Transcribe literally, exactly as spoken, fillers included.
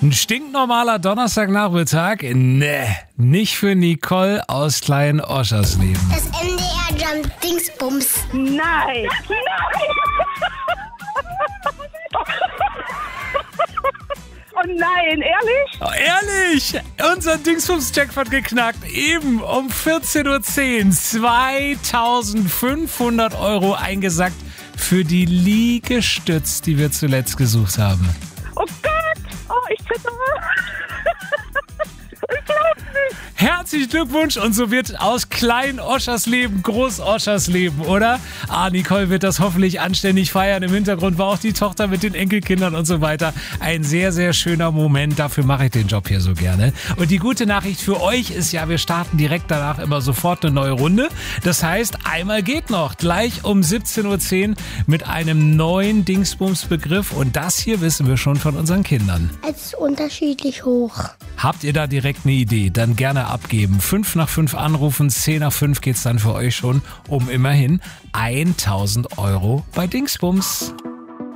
Ein stinknormaler Donnerstagnachmittag? Nee, nicht für Nicole aus Klein-Oschersleben. Das M D R Jump Dingsbums. Nein! Nein! Oh nein, ehrlich? Oh, ehrlich? Unser Dingsbums-Jackpot geknackt. Eben um vierzehn Uhr zehn. zweitausendfünfhundert Euro eingesackt für die Liegestütz, die wir zuletzt gesucht haben. Oh Gott! Oh, ich zittere. Ich glaub's nicht. Herzlichen Glückwunsch und so wird aus Klein-Oschersleben Groß-Oschersleben, oder? Ah, Nicole wird das hoffentlich anständig feiern. Im Hintergrund war auch die Tochter mit den Enkelkindern und so weiter. Ein sehr, sehr schöner Moment. Dafür mache ich den Job hier so gerne. Und die gute Nachricht für euch ist ja, wir starten direkt danach immer sofort eine neue Runde. Das heißt, einmal geht noch. Gleich um siebzehn Uhr zehn mit einem neuen Dingsbums-Begriff. Und das hier wissen wir schon von unseren Kindern. Als unterschiedlich hoch. Habt ihr da direkt eine Idee? Dann gerne abgeben. fünf nach fünf anrufen, zehn nach fünf geht's dann für euch schon um immerhin tausend Euro bei Dingsbums.